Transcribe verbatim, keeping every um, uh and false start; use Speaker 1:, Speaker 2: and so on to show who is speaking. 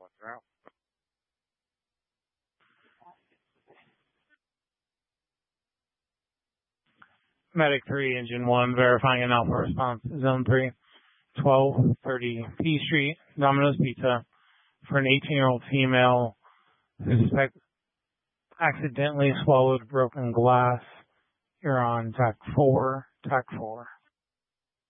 Speaker 1: What's out?
Speaker 2: Medic three, Engine one, verifying an alpha response. Zone three, twelve thirty P Street, Domino's Pizza, for an eighteen-year-old female who suspect accidentally swallowed broken glass. You're on T A C four, T A C four.